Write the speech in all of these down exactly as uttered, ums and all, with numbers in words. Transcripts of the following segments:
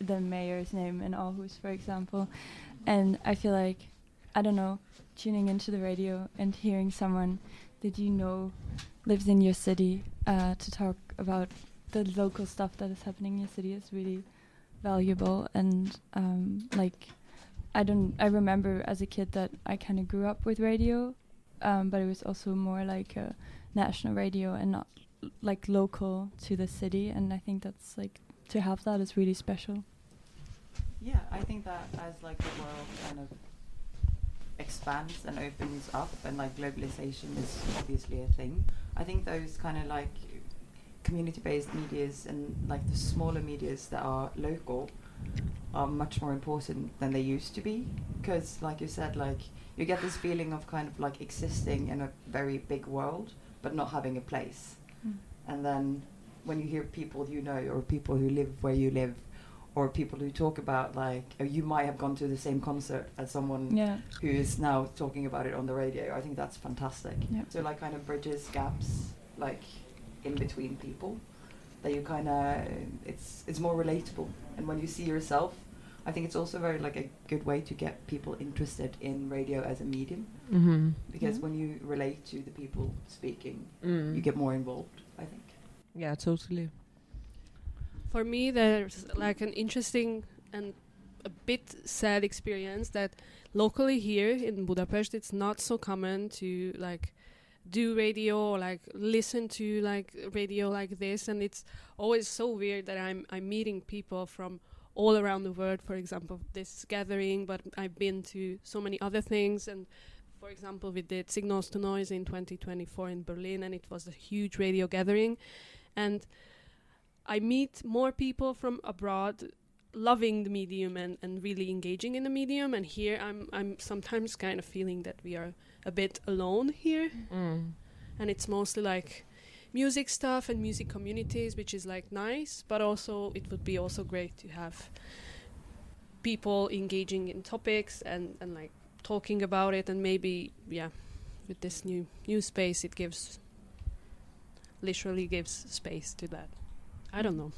the mayor's name in Aarhus, for example. And I feel like, I don't know, tuning into the radio and hearing someone that you know lives in your city uh, to talk about the local stuff that is happening in your city is really valuable. And um, like, I don't, I remember as a kid that I kind of grew up with radio, um, but it was also more like a national radio and not l- like local to the city. And I think that's like, to have that is really special. Yeah, I think that as like the world kind of expands and opens up, and like globalization is obviously a thing, I think those kind of like community-based medias and like the smaller medias that are local are much more important than they used to be, because like you said, like you get this feeling of kind of like existing in a very big world but not having a place. Mm. And then when you hear people you know, or people who live where you live, or people who talk about like, oh, you might have gone to the same concert as someone yeah. who is now talking about it on the radio, I think that's fantastic. Yep. So like kind of bridges gaps like in between people, that you kind of, it's it's more relatable. And when you see yourself, I think it's also very like a good way to get people interested in radio as a medium. Mm-hmm. Because Yeah. when you relate to the people speaking, Mm. you get more involved, I think. Yeah, totally. For me, there's like an interesting and a bit sad experience that locally here in Budapest, it's not so common to like do radio or like listen to like radio like this, and it's always so weird that I'm I'm meeting people from all around the world. For example, this gathering, but I've been to so many other things. And for example, we did Signals to Noise in twenty twenty-four in Berlin, and it was a huge radio gathering, and I meet more people from abroad loving the medium and, and really engaging in the medium, and here I'm I'm sometimes kind of feeling that we are a bit alone here. Mm. And it's mostly like music stuff and music communities, which is like nice, but also it would be also great to have people engaging in topics and, and like talking about it, and maybe yeah with this new new space it gives literally gives space to that. I don't know.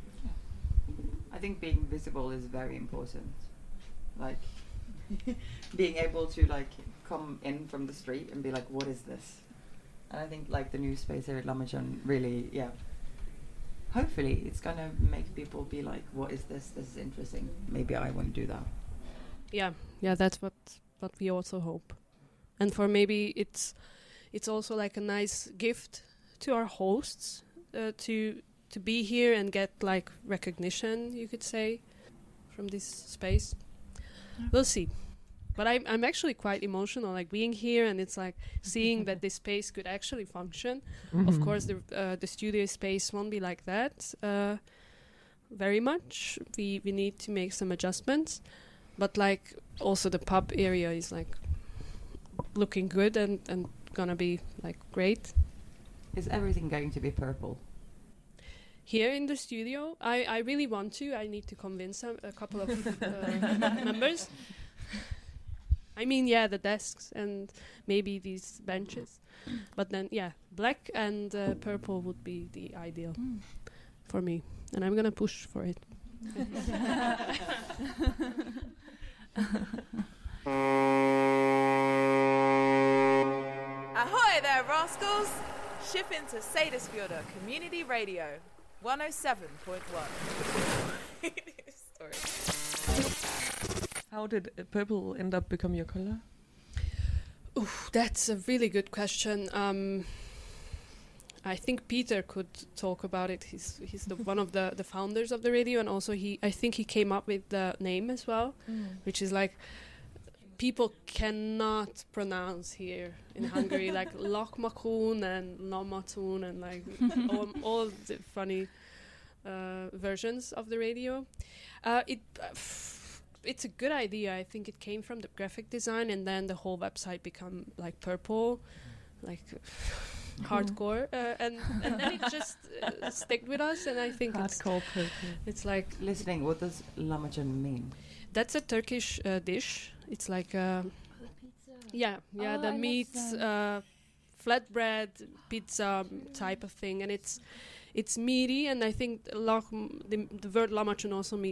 I think being visible is very important. Like being able to like come in from the street and be like, what is this? And I think like the new space here at Lamachan really, yeah. Hopefully it's gonna make people be like, what is this? This is interesting. Maybe I want to do that. Yeah, yeah, that's what what we also hope. And for maybe it's it's also like a nice gift to our hosts uh, to to be here and get like recognition, you could say, from this space. Yeah. We'll see. But I'm I'm actually quite emotional, like being here, and it's like seeing that this space could actually function. Mm-hmm. Of course, the uh, the studio space won't be like that uh, very much. We we need to make some adjustments, but like also the pub area is like looking good and and gonna be like great. Is everything going to be purple? Here in the studio, I, I really want to. I need to convince a, a couple of uh, members. I mean, yeah, the desks and maybe these benches. But then, yeah, black and uh, purple would be the ideal mm. for me. And I'm going to push for it. Ahoy there, rascals! Shipping to Sadisfjorda Community Radio. one oh seven point one. Sorry. How did uh, purple end up become your color? Ooh, that's a really good question. Um, I think Peter could talk about it. He's he's the one of the, the founders of the radio, and also he I think he came up with the name as well, mm. which is like people cannot pronounce here in Hungary, like Lokmakun and Lomatun and like all, all the funny uh, versions of the radio. Uh, it uh, f- it's a good idea. I think it came from the graphic design, and then the whole website become like purple, like hardcore, uh, and and then it just uh, stick with us. And I think hardcore it's purple. It's like listening. What does Lamachan mean? That's a Turkish uh, dish. It's like a pizza. Yeah, yeah, oh, the I meat uh, flatbread pizza type of thing, and it's it's meaty, and I think lach, the, the word lamachan also means